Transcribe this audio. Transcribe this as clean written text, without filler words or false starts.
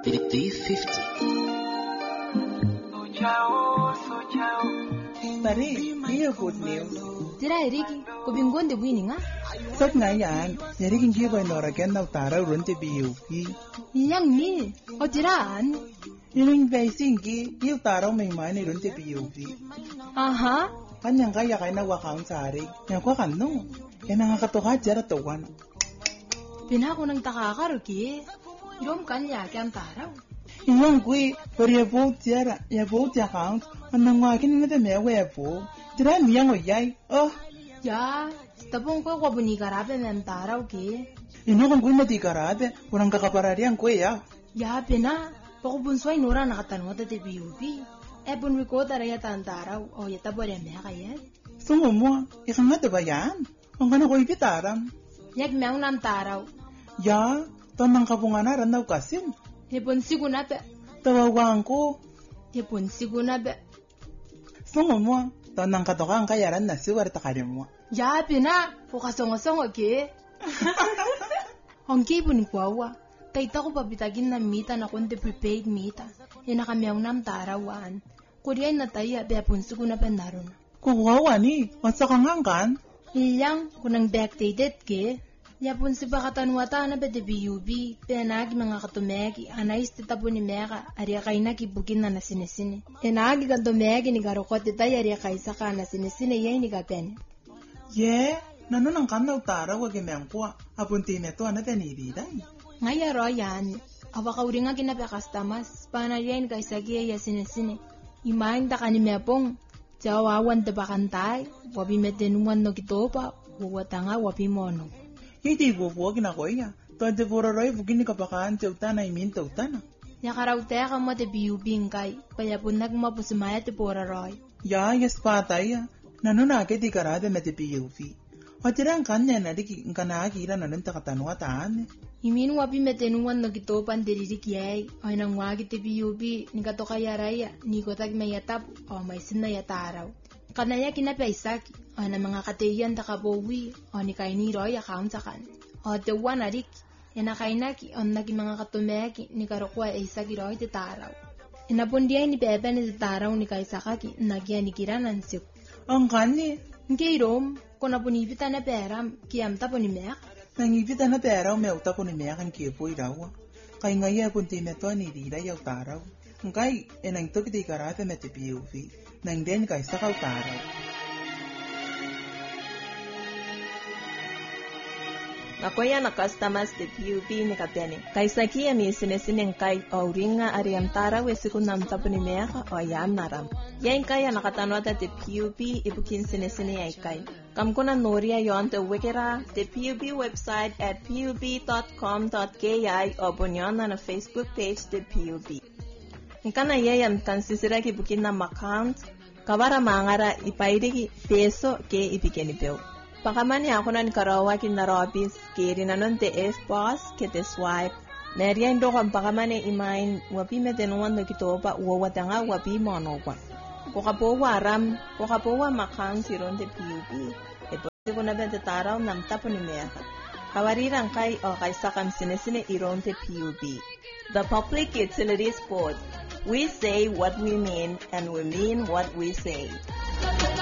D50. Tari, iya good news. Tira eriki, kubingonde bwini nga? Sat nga yan, yarikin kiyo ko'y noraken na utara uron te biyuki. Yang ni, o tiraan? Yung investing ki, iyo utara may mani uron te biyuki. Aha? Kanyang kaya kayo na wakaon sari, yang kwa kanong, yan ang kakatuka dyan at tuwan. Pinako ng takakaro ki, yom kanya kyan taraw. Iwan kui, pero ya vote account, anang wakin na teme webo. Tira niyang oyay, oh. Ya, tapong ko buni karabe mem taraw ki. Ino kung kui mati karabe, kurang kakapararihan ko ya. Ya, pina, pakubunsoy nura nakatanwa ta TPUP. Ebon wiko taraya tantaraw, o yatabo rin mea kayet. Sungo mo, isang nga diba yan? Ang ka na ko ipitaram. Yag meang nam taraw. Ya, tamang kabunganaran daw kasin. Ebon sigo na be. Tawawang ko. Ebon sigo na be. Sungo mo, tanang katoka ang kayaran na siwar takarim mo. Ya, pina, ukasongo-songo ki. Ang kibun kwawa. Kaita ko papitagin na mita na konti prepaid mita. Yan nakamiyaw nam tarawan. Kuriay na tayo, bepon sigo na penaron. Kuwawa ni, wasa ka ngangan? Ilang, kunang backdated ki. Yapon si bakatanwata na bete BUB, penagi mga katumegi, anais titapo ni meka, ariya kay nakibukin na nasinesine. Enagi kantumegi ni garokot itay ariya kay saka na sinesine yay ni kapen. Ye, nano nang kanaw tara wag imengkwa, apunti meto na tenididay. Ngayaro yan, awakauri nga kinapecastamas, panayayin kay sagiya ya sinesine. Imahin ta kanimepong, jawawan tabakantay, wabi metenuan no kitopa, wawatanga wabi mono. Hindi bubuwa ginakoy ya. Tuwante puraroy, bugin ni kapakaan sa utana, iminta utana. Yakaraute ka mo te biyubing kay, kaya po nagmapusumaya te puraroy. Ya, yes patay ya. Nanunake di karada na te biyubi. O tirang kanya na di kanakira na nanta katanuataan. Imin wapi metenuan no kitopan diririk yay, o nang wagi te biyubi, ni kato kayaraya, ni kotag mayatap, o may sinayataraw. Kanaya kinapaisaki, o na mga kateyan takabowi, o ni kainiroy account sakan. O te wanarik, yana kainaki, o nagi mga katumeki, ni karokwa e isakiroy te taraw. Inapundiay ni pepe ni te taraw ni kaisakaki, nagya ni kiranan sik. Ang kani? Ngeirom, kung napunipita na peram, kiyam tapo ni mek. Nangipita na teraw, may utapo ni mekan kipoy raw. Kay ngaya punti meto ni rida yaw taraw. Ngay, enang to kiti karate met PUV, nang den kay sa kautaraw. Nakoya na customers de PUV ni kapene. Kay sakia mi sinesinen kay auringa ariam taraw esikun nam tapo ni meka o ayam naram. Yan kaya nakatanwata de PUV ibukin sinesine ay kay. Kamkuna noria yon te wikira the PUB website at pub.com.ki o bunyon na Facebook page the PUB. Ikana yayam kansisira ki bukin na account kawara mangara ipaidiki peso ke ibigeni beo. Pakamani ako na nikarawa kin narobis kiri na nun te S-Boss ke te swipe. Neriyan do kang pakamani imain wapi metenuan no kitoba uwawatanga wapi monogwa. Kukapowa ram, kukapowa makang siron te PUB. Ko na bente taraw nam tapo ni meka. Kawarirang kay o kay sakam sinesine iron te PUB. The Public Utilities Board. We say what we mean and we mean what we say.